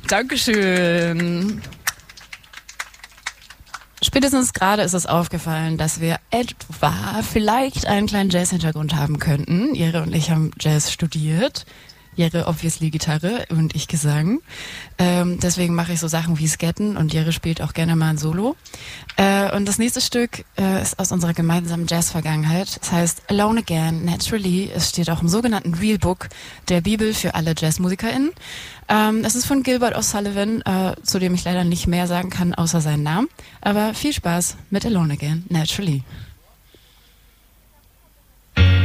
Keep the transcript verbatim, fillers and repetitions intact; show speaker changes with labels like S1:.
S1: Dankeschön. Spätestens gerade ist es aufgefallen, dass wir etwa vielleicht einen kleinen Jazz-Hintergrund haben könnten. Jere und ich haben Jazz studiert. Jere obviously Gitarre und ich Gesang. Ähm, deswegen mache ich so Sachen wie Sketten und Jere spielt auch gerne mal ein Solo. Äh, und das nächste Stück äh, ist aus unserer gemeinsamen Jazz-Vergangenheit. Es heißt Alone Again, Naturally. Es steht auch im sogenannten Real Book, der Bibel für alle JazzmusikerInnen. Ähm, es ist von Gilbert O'Sullivan, äh, zu dem ich leider nicht mehr sagen kann, außer seinen Namen. Aber viel Spaß mit Alone Again, Naturally.